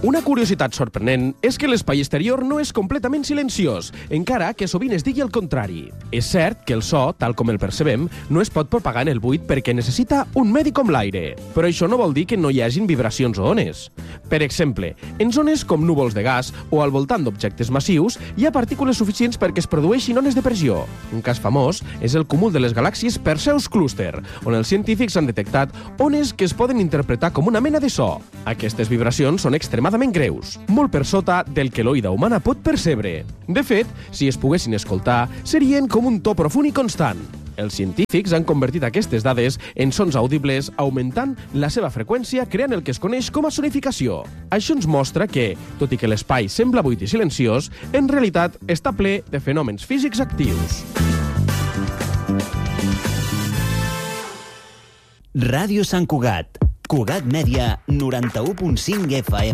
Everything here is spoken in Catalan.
Una curiositat sorprenent és que l'espai exterior no és completament silenciós, encara que sovint es digui el contrari. És cert que el so, tal com el percebem, no es pot propagar en el buit perquè necessita un medi com l'aire. Però això no vol dir que no hi hagin vibracions o ones. Per exemple, en zones com núvols de gas o al voltant d'objectes massius hi ha partícules suficients perquè es produeixin ones de pressió. Un cas famós és el cúmul de les galàxies Perseus Cluster, on els científics han detectat ones que es poden interpretar com una mena de so. Aquestes vibracions són extremadament greus, molt per sota del que l'oïda humana pot percebre. De fet, si es poguessin escoltar, serien com un to profund i constant. Els científics han convertit aquestes dades en sons audibles augmentant la seva freqüència creant el que es coneix com a sonificació. Això ens mostra que, tot i que l'espai sembla buit i silenciós, en realitat està ple de fenòmens físics actius. Ràdio Sant Cugat. Cugat Mèdia, 91.5 FM.